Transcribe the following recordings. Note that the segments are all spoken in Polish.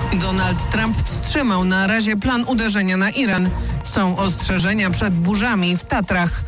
Donald Trump wstrzymał na razie plan uderzenia na Iran. Są ostrzeżenia przed burzami w Tatrach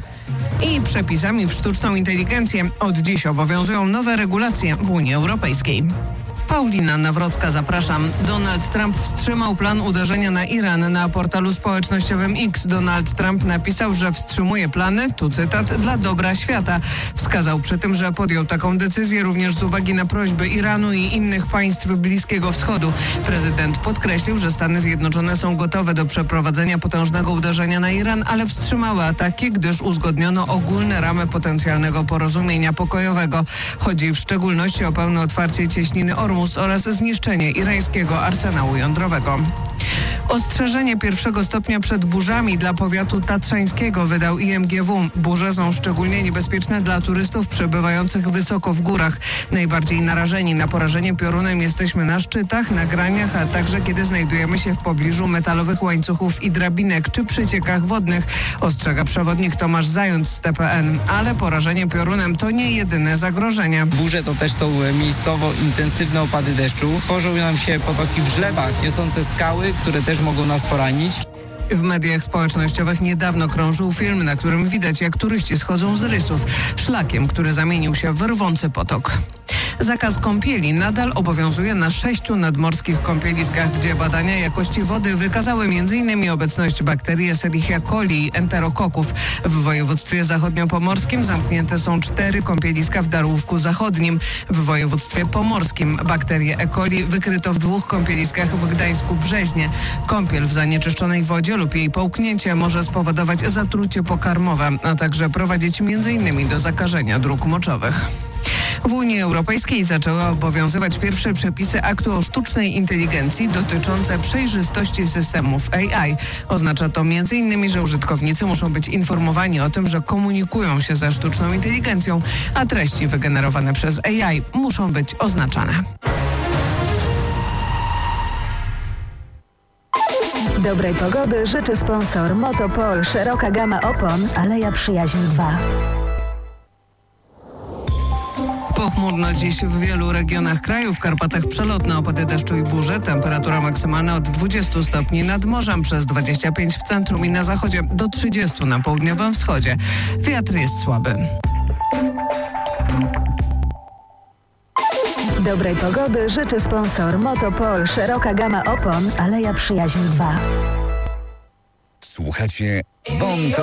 i przepisami w sztuczną inteligencję. Od dziś obowiązują nowe regulacje w Unii Europejskiej. Paulina Nawrocka, zapraszam. Donald Trump wstrzymał plan uderzenia na Iran. Na portalu społecznościowym X Donald Trump napisał, że wstrzymuje plany, tu cytat, dla dobra świata. Wskazał przy tym, że podjął taką decyzję również z uwagi na prośby Iranu i innych państw Bliskiego Wschodu. Prezydent podkreślił, że Stany Zjednoczone są gotowe do przeprowadzenia potężnego uderzenia na Iran, ale wstrzymały ataki, gdyż uzgodniono ogólne ramy potencjalnego porozumienia pokojowego. Chodzi w szczególności o pełne otwarcie cieśniny Ormus oraz zniszczenie irańskiego arsenału jądrowego. Ostrzeżenie pierwszego stopnia przed burzami dla powiatu tatrzańskiego wydał IMGW. Burze są szczególnie niebezpieczne dla turystów przebywających wysoko w górach. Najbardziej narażeni na porażenie piorunem jesteśmy na szczytach, na graniach, a także kiedy znajdujemy się w pobliżu metalowych łańcuchów i drabinek czy przyciekach wodnych, ostrzega przewodnik Tomasz Zając z TPN. Ale porażenie piorunem to nie jedyne zagrożenie. Burze to też są miejscowo intensywne opady deszczu. Tworzą nam się potoki w żlebach, niosące skały, które też mogą nas poranić. W mediach społecznościowych niedawno krążył film, na którym widać, jak turyści schodzą z rysów szlakiem, który zamienił się w rwący potok. Zakaz kąpieli nadal obowiązuje na 6 nadmorskich kąpieliskach, gdzie badania jakości wody wykazały m.in. obecność bakterii Escherichia coli i enterokoków. W województwie zachodniopomorskim zamknięte są 4 kąpieliska w Darłówku Zachodnim. W województwie pomorskim bakterię E. coli wykryto w 2 kąpieliskach w Gdańsku-Brzeźnie. Kąpiel w zanieczyszczonej wodzie lub jej połknięcie może spowodować zatrucie pokarmowe, a także prowadzić m.in. do zakażenia dróg moczowych. W Unii Europejskiej zaczęły obowiązywać pierwsze przepisy aktu o sztucznej inteligencji dotyczące przejrzystości systemów AI. Oznacza to m.in., że użytkownicy muszą być informowani o tym, że komunikują się ze sztuczną inteligencją, a treści wygenerowane przez AI muszą być oznaczane. Dobrej pogody życzy sponsor Motopol. Szeroka gama opon, Aleja Przyjaźni 2. Pochmurno dziś w wielu regionach kraju, w Karpatach przelotne opady deszczu i burze. Temperatura maksymalna od 20 stopni nad morzem, przez 25 w centrum i na zachodzie, do 30 na południowym wschodzie. Wiatr jest słaby. Dobrej pogody życzy sponsor Motopol. Szeroka gama opon, Aleja Przyjaźni 2. Słuchacie Bon